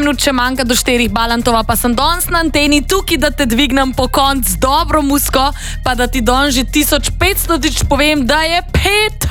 minut še manjka do 4 Balantova, pa sem danes na anteni tukaj, da te dvignem po konc z dobro musko, pa da ti danes že 1500 povem, da je 5